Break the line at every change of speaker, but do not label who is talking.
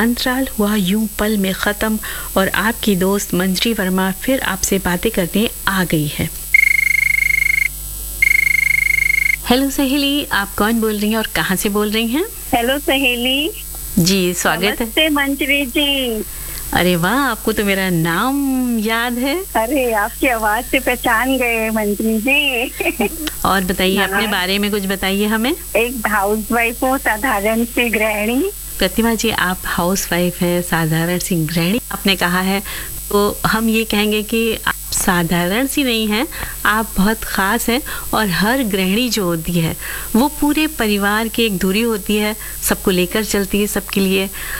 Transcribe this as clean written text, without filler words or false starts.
अंतराल हुआ यूं पल में ख़त्म और आपकी दोस्त मंजरी वर्मा फिर आपसे बातें करने आ गई है। हेलो सहेली, आप कौन बोल रही हैं और कहाँ से बोल रही हैं?
हेलो सहेली
जी, स्वागत है।
नमस्ते मंजरी जी।
अरे वाह, आपको तो मेरा नाम याद है।
अरे आपकी आवाज से पहचान गए मंजरी जी।
और बताइए, अपने बारे में कुछ बताइए हमें।
एक हाउस वाइफ हूँ, साधारण सी गृहिणी।
प्रतिमा जी, आप हाउस वाइफ है, साधारण सी गृहिणी आपने कहा है, तो हम ये कहेंगे कि आप साधारण सी नहीं हैं, आप बहुत ख़ास हैं। और हर गृहिणी जो होती है वो पूरे परिवार की एक धुरी होती है, सबको लेकर चलती है, सबके लिए